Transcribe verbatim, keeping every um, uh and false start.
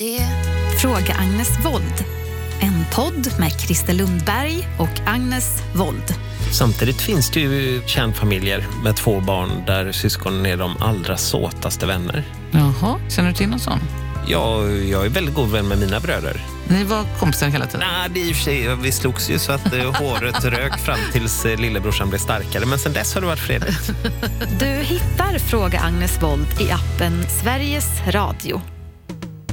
det. Fråga Agnes Wold. En podd med Christer Lundberg och Agnes Wold. Samtidigt finns det ju kärnfamiljer med två barn där syskonen är de allra såtaste vänner. Jaha, känner du till någon sån? Ja, jag är väldigt god vän med mina bröder. Ni var kompisar hela tiden? Nej, det är i och för sig, vi slogs ju så att eh, håret rök fram tills eh, lillebrorsan blev starkare. Men sen dess har det varit fredligt. Du hittar Fråga Agnes Wold i appen Sveriges Radio.